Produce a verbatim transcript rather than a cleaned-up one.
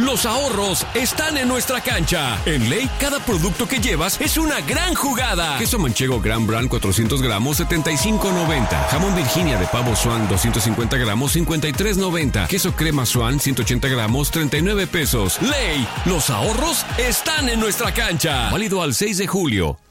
los ahorros están en nuestra cancha. En Ley, cada producto que llevas es una gran jugada. Queso manchego Gran Brand cuatrocientos gramos, setenta y cinco noventa. Jamón Virginia de pavo Swan doscientos cincuenta gramos, cincuenta y tres noventa. Queso crema Swan ciento ochenta gramos, treinta y nueve pesos. Ley, los ahorros están en nuestra cancha. Válido al seis de julio.